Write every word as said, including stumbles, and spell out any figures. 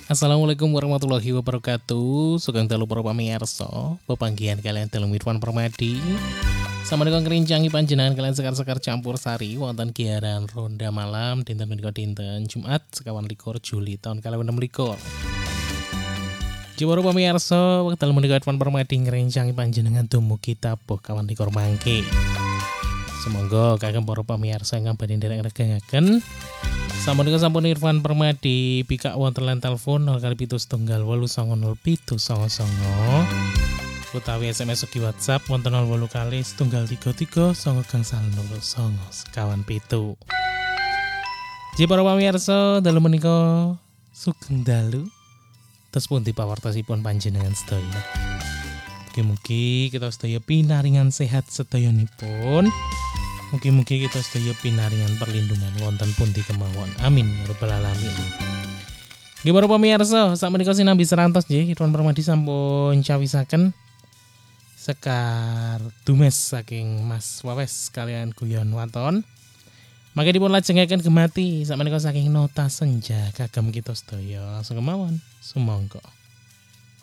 Assalamualaikum warahmatullahi wabarakatuh. Sugeng dalu para pamirsa, pepanggihan kalian dalu Irfan Permadi. Samaneka ngrincangi panjenengan kalian sekar-sekar campur sari wonten giaran ronda malam dinten menika dinten Jumat sekawan likur Juli tahun kalih enem likur. Para pamirsa, wekdal menika Irfan Permadi ngrincangi panjenengan dumugi tabuh kawan likur mangke. Semoga kagem para pamirsa ingkang badhe nderek-nderegaken sampun sampun Irfan Permadi pikak wonten lan telepon nol kali pitu setunggal wolu songo nol pitu songo songo utawi S M S ugi WhatsApp wonten nol wolu kali setunggal tiga tiga songo gangsal nol songo sekawan pitu. Ji para pamirsa dalu menika sugeng dalu terus pundi pawartosipun panjenengan sedaya. Mugi-mugi kita sedaya pinaringan sehat sedayanipun. Mugi-mugi kita sedaya pinaringan perlindungan wonten pundi kemawon. Amin ya rabbal alamin. Nggih para pamirsa, sakmenika sinambi serantos nggih Irfan Permadi sampun cawisaken sekar dumes saking Mas Wawes kalian guyon waton. Mangke dipun lajengaken gemati sakmenika saking Nota Senja kagem kita sedaya. Langsung kemawon. Sumangga.